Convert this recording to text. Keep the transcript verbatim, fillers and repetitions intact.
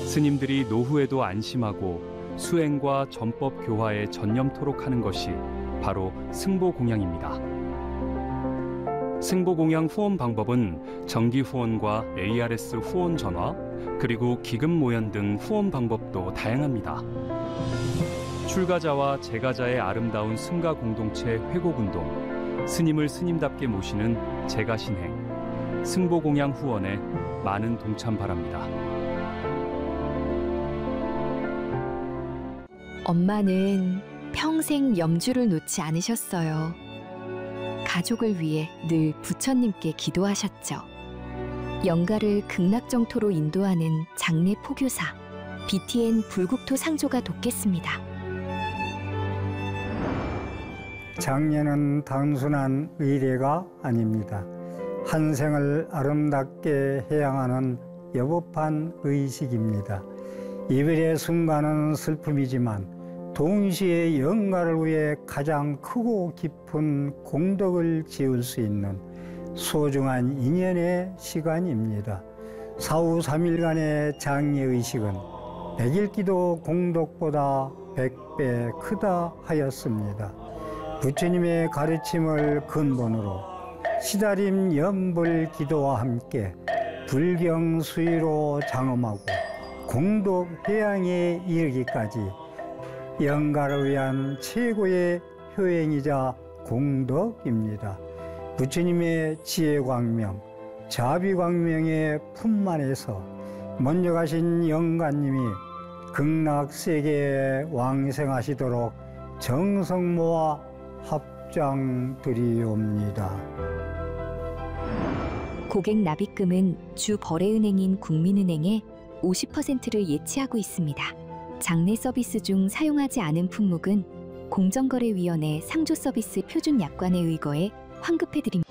스님들이 노후에도 안심하고 수행과 전법 교화에 전념토록 하는 것이 바로 승보공양입니다. 승보공양 후원 방법은 정기 후원과 에이아르에스 후원 전화, 그리고 기금 모연 등 후원 방법도 다양합니다. 출가자와 재가자의 아름다운 승가 공동체 회곡운동, 스님을 스님답게 모시는 재가신행, 승보공양 후원에 많은 동참 바랍니다. 엄마는 평생 염주를 놓지 않으셨어요. 가족을 위해 늘 부처님께 기도하셨죠. 영가를 극락정토로 인도하는 장례 포교사, 비티엔 불국토 상조가 돕겠습니다. 장례는 단순한 의례가 아닙니다. 한 생을 아름답게 해양하는 여법한 의식입니다. 이별의 순간은 슬픔이지만 동시에 영가를 위해 가장 크고 깊은 공덕을 지을 수 있는 소중한 인연의 시간입니다. 사후 삼 일간의 장례의식은 백일기도 공덕보다 백 배 크다 하였습니다. 부처님의 가르침을 근본으로 시다림 염불 기도와 함께 불경 수의로 장엄하고 공덕 해양에 이르기까지 영가를 위한 최고의 효행이자 공덕입니다. 부처님의 지혜광명, 자비광명의 품만에서 먼저 가신 영가님이 극락세계에 왕생하시도록 정성 모아 합장드리옵니다. 고객 납입금은 주 거래은행인 국민은행에 오십 퍼센트를 예치하고 있습니다. 장례 서비스 중 사용하지 않은 품목은 공정거래위원회 상조 서비스 표준 약관에 의거해 환급해드립니다.